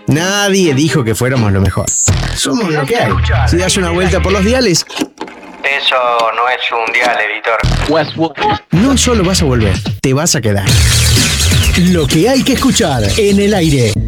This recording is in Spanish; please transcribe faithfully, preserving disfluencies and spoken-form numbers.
Nadie dijo que fuéramos lo mejor. Somos lo que hay. Si das una vuelta por los diales, Eso no es un dial, editor. no solo vas a volver, te vas a quedar. Lo que hay que escuchar en el aire.